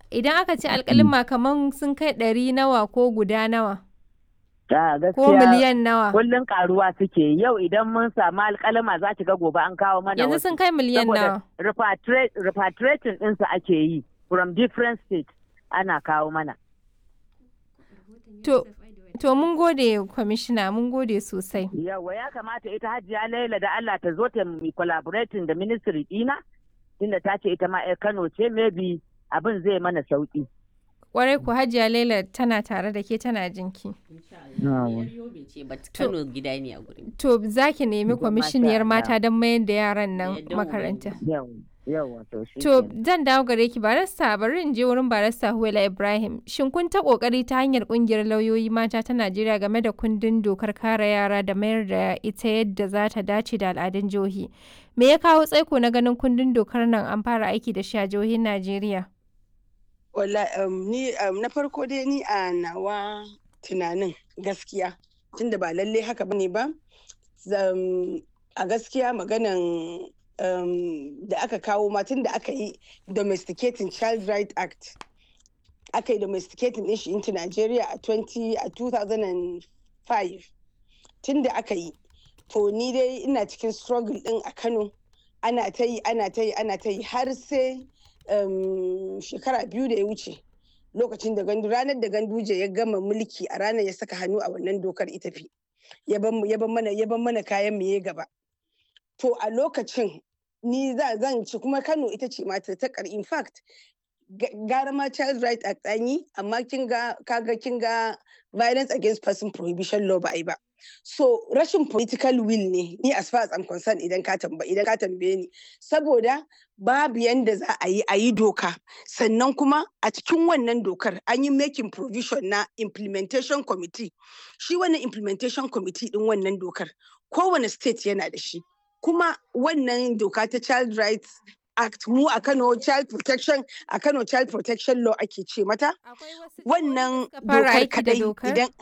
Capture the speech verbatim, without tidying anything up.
Idan aka ce alƙalima kaman sun kai ɗari nawa ko guda nawa? Da Ko gaskiya miliyan nawa? kullum karuwa suke yau idan mun samu alƙalama za ki ga gobe an kawo mana Yanzu wasu. sun kai miliyan Saboda nawa? repatri- repatriating ɗinsu ake yi from different states ana kawo mana. To, to mun gode kwamishina, mun gode sosai. Yawa ya kamata ita Hajiya Laila da Allah ta zo ta mi collaborating da ministry ɗina tunda ta ce ita ma 'yar Kano ce maybe abin zai mana sauƙi. Kwarai ku Hajiya Laila tana tare da ke tana jinki. Yar Yobe ce but Kano gida ne a gurin. To za ki nemi Masha kwamishiniyar mata Allah. don mayar da yaran nan Da yardar makaranta. Yawa yawa to shi To kenan. zan dawo gare ki barista bari in je wurin barista Huwaila Ibrahim. Shin kun ta kokari ta hanyar kungiyar lauyoyi mata ta Najeriya game da kundin dokar kare yara da mayar da ita yadda za ta dace da al'adun jihohi? Me ya kawo tsaiko na ganin kundin dokar nan an fara aiki da shi a jihohin Najeriya? Wala um, ni um, na farko dai ni a nawa tunanin gaskiya tunda ba lalle haka bane ba um, a gaskiya maganan um, da aka kawo ma tunda aka yi domesticating child right act aka yi domesticating din shi into Nigeria a twenty a two thousand five tunda aka yi to ni dai ina cikin struggle din a Kano ana ta yi ana ta yi ana ta yi har sai um, shekara biyu da ya wuce lokacin da gandu ranar da ganduje ya gama mulki a ranar ya saka hannu a wannan dokar ita fi ya ban mana ya ban mana kayan mu ya gaba to a lokacin ni za zan ci kuma Kano ita ce mata ta kar in fact gara ma child right act an yi amma kin ga kaga kin ga violence against person prohibition law ba ai ba so rashin political will ne ni as far as I'm concerned idan ka tambaye idan ka tambaye ni saboda babu yanda za a yi a yi doka sannan kuma a cikin wannan dokar an yi making provision na implementation committee shi wannan implementation committee din wannan dokar kowane state yana da shi kuma wannan doka ta child rights act mu a Kano child protection a Kano child protection law ake ce mata wannan dokar kadai idan